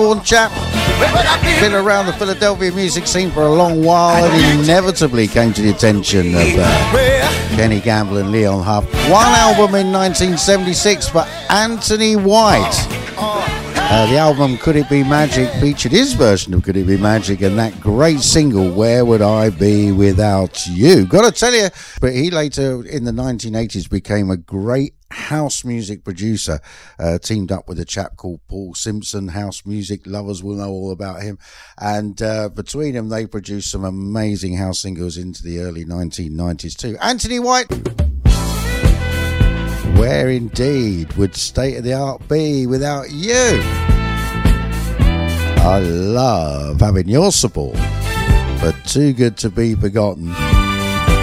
Melbourne chap. Been around the Philadelphia music scene for a long while and inevitably came to the attention of Kenny Gamble and Leon Huff. One album in 1976 for Anthony White. The album Could It Be Magic featured his version of Could It Be Magic and that great single Where Would I Be Without You. Gotta tell you, but he later in the 1980s became a great house music producer, teamed up with a chap called Paul Simpson. House music lovers will know all about him, and between them they produced some amazing house singles into the early 1990s too. Anthony White, where indeed would State of the Art be without you? I love having your support, but Too Good to Be Forgotten